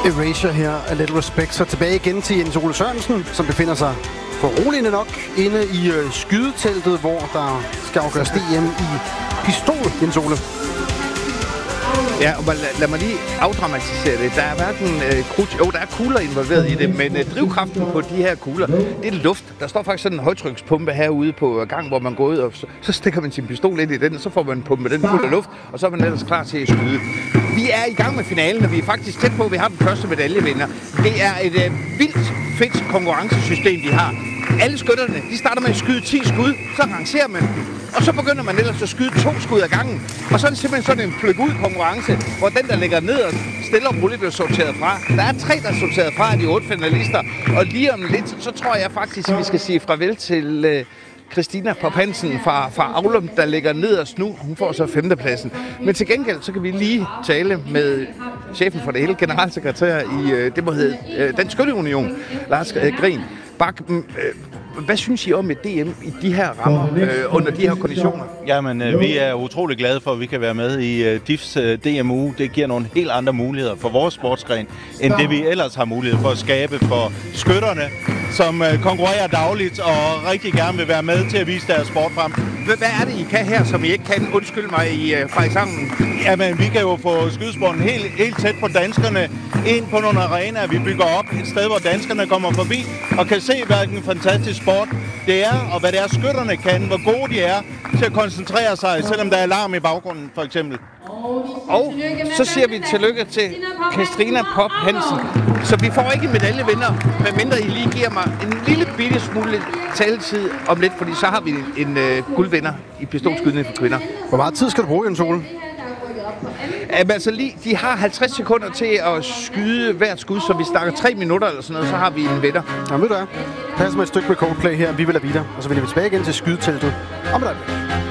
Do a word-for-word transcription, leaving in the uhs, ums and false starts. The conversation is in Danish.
Erasure her, A Little Respect. Så tilbage igen til Jens Ole Sørensen, som befinder sig foruroligende nok inde i øh, skydeteltet, hvor der skal afgøres D M i pistol, Jens Ole. Ja, og lad, lad mig lige afdramatisere det. Der er hverken øh, krudt, jo, der er kugler involveret i det, men øh, drivkraften på de her kugler, det er luft. Der står faktisk sådan en højtrykspumpe herude på gang, hvor man går ud, og så, så stikker man sin pistol ind i den, og så får man pumpet den fuld af luft, og så er man ellers klar til at skyde. Vi er i gang med finalen, og vi er faktisk tæt på, at vi har den første medaljevinder. Det er et øh, vildt fedt konkurrencesystem, de har. Alle skytterne, de starter med at skyde ti skud, så rangerer man dem. Og så begynder man ellers at skyde to skud ad gangen. Og så er det simpelthen sådan en pløk ud konkurrence, hvor den, der ligger ned og stille og roligt bliver sorteret fra. Der er tre, der er sorteret fra af de otte finalister. Og lige om lidt, så tror jeg faktisk, at vi skal sige farvel til øh, Christina Pop Hansen fra, fra Aulum, der ligger nederst nu. Hun får så femtepladsen. Men til gengæld, så kan vi lige tale med chefen for det hele, generalsekretær i, øh, det må hedde, øh, Dansk Skytteunion, Lars øh, Grin. Bak, øh, hvad synes I om et D M i de her rammer, øh, under de her konditioner? Jamen, øh, vi er utrolig glade for, at vi kan være med i øh, D I F's øh, D M U. Det giver nogle helt andre muligheder for vores sportsgren, end det vi ellers har mulighed for at skabe for skytterne, som øh, konkurrerer dagligt og rigtig gerne vil være med til at vise deres sport frem. Hvad er det, I kan her, som I ikke kan? Undskyld mig i øh, Frederikshavn. Jamen, vi kan jo få skydesporten helt, helt tæt på danskerne ind på nogle arenaer. Vi bygger op et sted, hvor danskerne kommer forbi og kan se, hvilken fantastisk sport det er, og hvad det er, skytterne kan, hvor gode de er til at koncentrere sig, selvom der er alarm i baggrunden, for eksempel. Og så siger vi tillykke til Christina Pop Hansen. Så vi får ikke en medaljevinder, medmindre I lige giver mig en lille bitte smule taletid om lidt, fordi så har vi en, en uh, guldvinder i pistolskydning for kvinder. Hvor meget tid skal du bruge, Jens Ole? Jamen, altså lige, de har halvtreds sekunder til at skyde hvert skud, så vi snakker tre minutter eller sådan noget, så har vi en vinder. Jamen ved du hvad? Pas med et stykke med Coldplay her, vi vil have videre, og så vender vi tilbage igen til skydeteltet om et øjeblik.